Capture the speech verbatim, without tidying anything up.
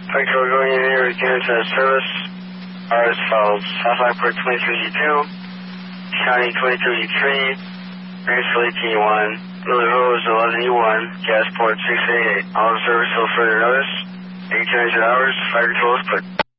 Pico going in here, return to service. Are as follows. Southline port twenty-three E two, County twenty-three E three, Graceful eighteen E one, Lily Rose eleven E one, gas port six eighty-eight. All service till further notice. eighteen hundred hours, fire control is put.